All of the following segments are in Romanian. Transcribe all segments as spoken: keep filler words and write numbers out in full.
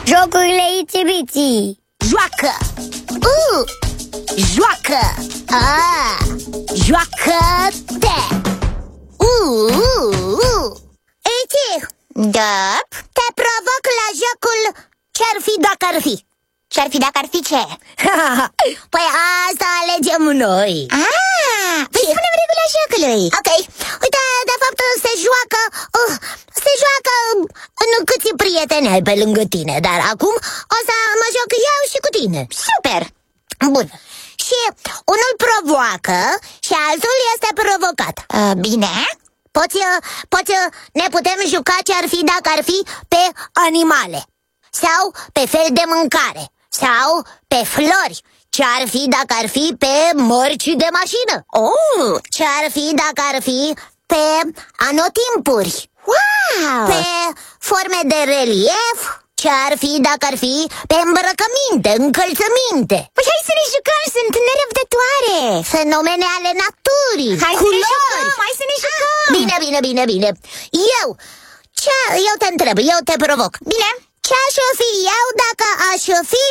Jocurile Itsy-Bitsy. Joacă! Uh! Joacă! Ah! Joacă-te! Uh! Uh! Uh! Iti! Da? Te provoc la jocul Ce-ar fi dacă ar fi. Ce-ar fi dacă ar fi ce? Păi asta alegem noi. Ah, păi spunem regula jocului. Ok, uite, de fapt se joacă uh, Se joacă în câți prieteni ai pe lângă tine. Dar acum o să mă joc eu și cu tine. Super. Bun. Și unul provoacă și altul este provocat. uh, Bine. Poți, poți, ne putem juca ce-ar fi dacă ar fi pe animale, sau pe fel de mâncare, sau pe flori. Ce-ar fi dacă ar fi pe mărci de mașină. Oh! Ce-ar fi dacă ar fi pe anotimpuri. Wow! Pe forme de relief. Ce-ar fi dacă ar fi pe îmbrăcăminte, încălțăminte. Păi hai să ne jucăm, sunt nerăbdătoare. Fenomene ale naturii. Hai culori. să ne jucăm, hai să ne jucăm. Bine, bine, bine, bine. Eu, ce, eu te întreb, eu te provoc. Bine. Ce aș fi eu dacă aș fi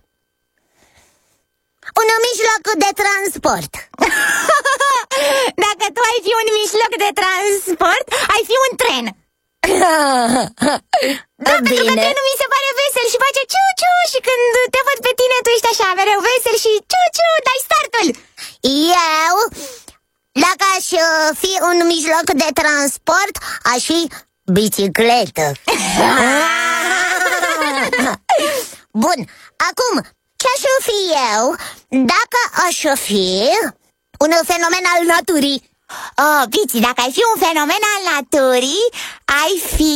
un mijloc de transport? Dacă tu ai fi un mijloc de transport, ai fi un tren. Da, bine. pentru că trenul mi se pare vesel și face ciu-ciu. Și când te văd pe tine, tu ești așa mereu vesel și ciu-ciu, dai startul. Eu, dacă aș fi un mijloc de transport, aș fi bicicletă. Bun, acum, ce aș fi eu dacă aș fi un fenomen al naturii? Oh, Bici, dacă ai fi un fenomen al naturii, ai fi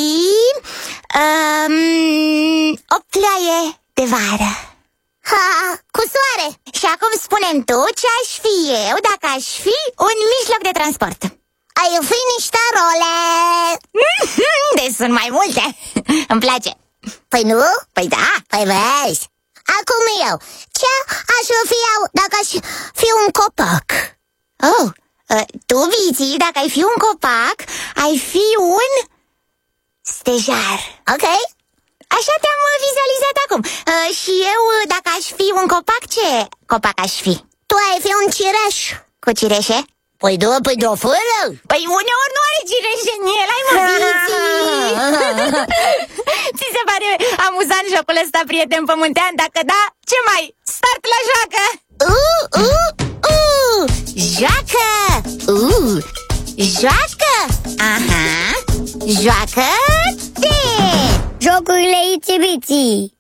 um, o ploaie de vară. Ha, cu soare. Și acum spune-mi tu ce aș fi eu dacă aș fi un mijloc de transport. Ai fi niște role. Deci sunt mai multe. Îmi place. Păi nu? Păi da. Păi vezi. Acum eu, ce aș fi eu dacă aș fi un copac? Oh, uh, tu, Bici, dacă ai fi un copac, ai fi un stejar. Ok. Așa te-am vizualizat acum. uh, Și eu, dacă aș fi un copac, ce copac aș fi? Tu ai fi un cireș. Cu cireșe? Păi da, păi da, fără. Păi uneori nu are cireșe în el, ai mă, Bici. Ți se pare amuzant jocul ăsta, prieten pământean? Dacă da, ce mai? Start la joacă! Uh, uh, uh. Joacă! Uh, joacă! Aha! Joacă-te! Jocurile Itsy-Bitsy.